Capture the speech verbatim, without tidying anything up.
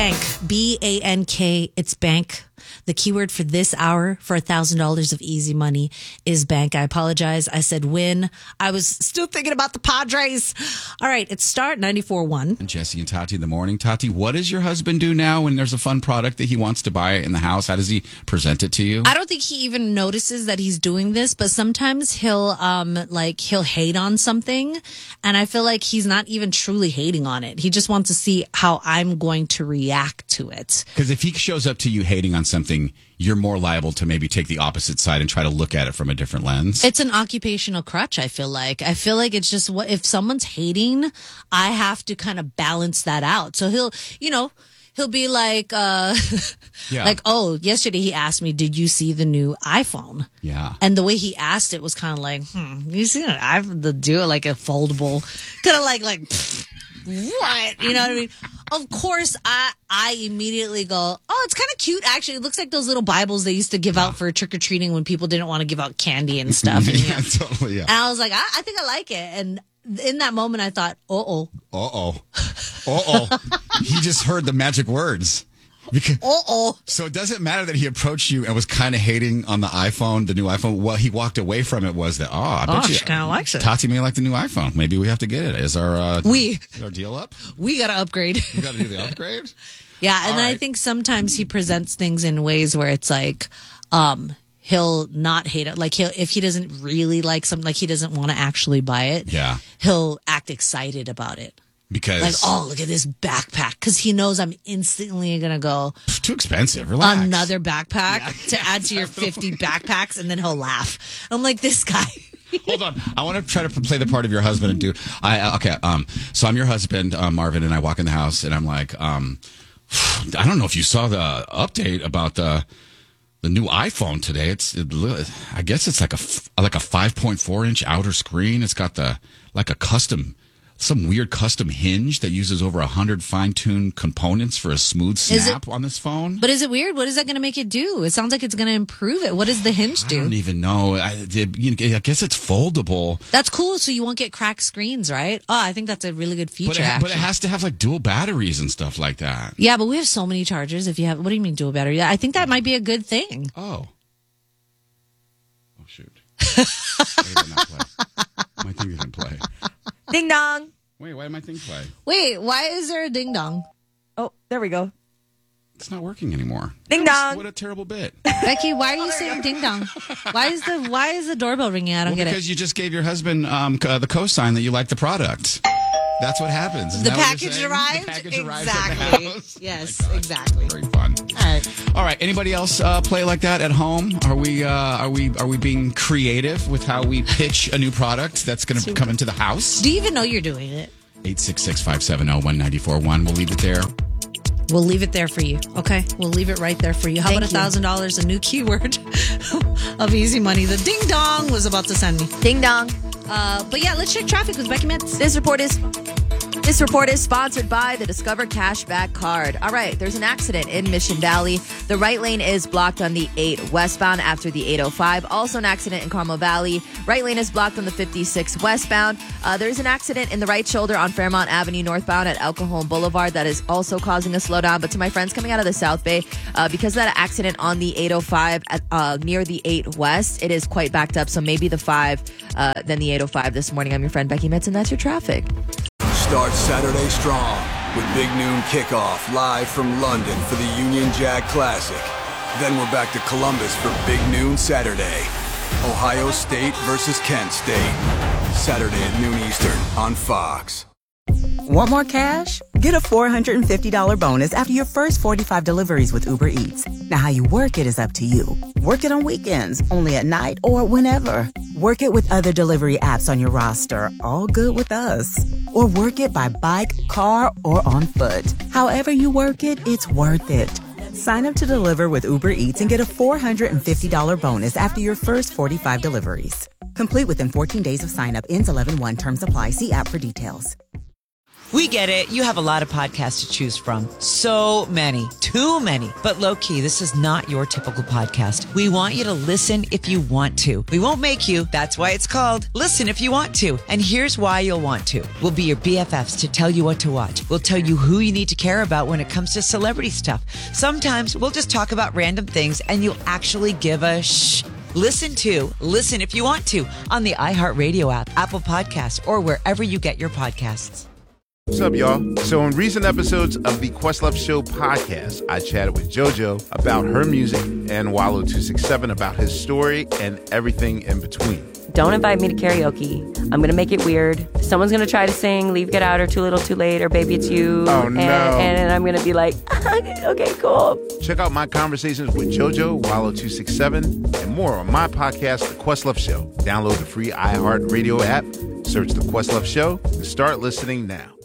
Bank, B A N K, it's bank. The keyword for this hour for one thousand dollars of easy money is bank. I apologize. I said win. I was still thinking about the Padres. All right, it's Start ninety-four point one. And Jesse and Tati in the morning. Tati, what does your husband do now when there's a fun product that he wants to buy in the house? How does he present it to you? I don't think he even notices that he's doing this, but sometimes he'll um like he'll hate on something, and I feel like he's not even truly hating on it. He just wants to see how I'm going to react to it. Because if he shows up to you hating on something, you're more liable to maybe take the opposite side and try to look at it from a different lens. It's an occupational crutch, I feel like. I feel like it's just what if someone's hating, I have to kind of balance that out. So he'll, you know, he'll be like, uh, yeah. like, oh, yesterday he asked me, did you see the new iPhone? Yeah. And the way he asked it was kind of like, hmm, you see it? I have to do it like a foldable, kind of like, like, pfft, what? You know what I mean? Of course, I I immediately go, oh, it's kind of cute. Actually, it looks like those little Bibles they used to give out for trick or treating when people didn't want to give out candy and stuff. And, yeah, totally. Yeah. And I was like, I, I think I like it. And in that moment, I thought, uh oh, uh oh, uh oh. He just heard the magic words. Because, Uh-oh. So it doesn't matter that he approached you and was kind of hating on the iPhone, the new iPhone. What he walked away from it was that, oh, I bet Oh, you, she kinda likes it. Tati may like the new iPhone. Maybe we have to get it. Is our uh, We. is our deal up? We got to upgrade. We got to do the upgrade? Yeah, and All I right. think sometimes he presents things in ways where it's like, um, he'll not hate it. Like he'll, if he doesn't really like something, like he doesn't want to actually buy it, Yeah. he'll act excited about it. Because Like, oh, look at this backpack. Because he knows I'm instantly going to go, too expensive. Relax. another backpack to add to your fifty backpacks, and then he'll laugh. I'm like, this guy. Hold on. I want to try to play the part of your husband and do. I okay. Um. So I'm your husband, uh, Marvin, and I walk in the house, and I'm like, um, I don't know if you saw the update about the the new iPhone today. It's, it, I guess it's like a f- like a five point four inch outer screen. It's got the like a custom. Some weird custom hinge that uses over a hundred fine-tuned components for a smooth snap on this phone. But is it weird? What is that going to make it do? It sounds like it's going to improve it. What does the hinge I do? don't even know. I, it, you know, I guess it's foldable. That's cool. So you won't get cracked screens, right? Oh, I think that's a really good feature. But it, but it actually. has to have like dual batteries and stuff like that. Yeah, but we have so many chargers. If you have, what do you mean dual battery? I think that might be a good thing. Oh. Oh, shoot. Why did it not play? My thing didn't play. Ding dong. Wait, why did my thing play? Wait, why is there a ding dong? Oh, there we go. It's not working anymore. Ding dong. What a terrible bit. Becky, why are you saying ding dong? Why is the why is the doorbell ringing? I don't Well, get because it. you just gave your husband um, uh, the cosign that you like the product. That's what happens. Isn't The that what you're package saying? arrived? The package arrived at the Exactly. house. Yes, Oh my gosh. exactly. Very fun. All right. All right. Anybody else uh, play like that at home? Are we uh, are we are we being creative with how we pitch a new product that's going to come into the house? Do you even know you're doing it? eight six six, five seven zero, one nine four one. We'll leave it there. We'll leave it there for you. Okay, we'll leave it right there for you. How Thank about a you. thousand dollars? A new keyword of easy money. The ding dong was about to send me. Ding dong. Uh, but yeah, let's check traffic with Becky Metz. This report is this report is sponsored by the Discover Cashback Card. All right, there's an accident in Mission Valley. The right lane is blocked on the eight westbound after the eight oh five. Also an accident in Carmel Valley. Right lane is blocked on the fifty-six westbound. Uh, there's an accident in the right shoulder on Fairmount Avenue northbound at El Cajon Boulevard that is also causing a slowdown. But to my friends coming out of the South Bay, uh, because of that accident on the eight oh five at, uh, near the eight west, it is quite backed up. So maybe the five, uh, then the eight oh five this morning. I'm your friend Becky Metz, and that's your traffic. Start Saturday strong with Big Noon Kickoff live from London for the Union Jack Classic. Then we're back to Columbus for Big Noon Saturday. Ohio State versus Kent State. Saturday at noon Eastern on Fox. Want more cash? Get a four hundred fifty dollars bonus after your first forty-five deliveries with Uber Eats. Now, how you work it is up to you. Work it on weekends, only at night, or whenever. Work it with other delivery apps on your roster, all good with us. Or work it by bike, car, or on foot. However you work it, it's worth it. Sign up to deliver with Uber Eats and get a four hundred fifty dollars bonus after your first forty-five deliveries. Complete within fourteen days of sign up. Ends eleven one. Terms apply. See app for details. We get it. You have a lot of podcasts to choose from. So many. Too many. But low-key, this is not your typical podcast. We want you to listen if you want to. We won't make you. That's why it's called Listen If You Want To. And here's why you'll want to. We'll be your B F Fs to tell you what to watch. We'll tell you who you need to care about when it comes to celebrity stuff. Sometimes we'll just talk about random things and you'll actually give a shh. Listen to Listen If You Want To on the iHeartRadio app, Apple Podcasts, or wherever you get your podcasts. What's up, y'all? So in recent episodes of the Questlove Show podcast, I chatted with JoJo about her music and Wallow two six seven about his story and everything in between. Don't invite me to karaoke. I'm going to make it weird. Someone's going to try to sing Leave, Get Out, or Too Little, Too Late, or Baby It's You. Oh, no. And, and I'm going to be like, okay, cool. Check out my conversations with JoJo, Wallow two six seven, and more on my podcast, The Questlove Show. Download the free iHeartRadio app, search The Questlove Show, and start listening now.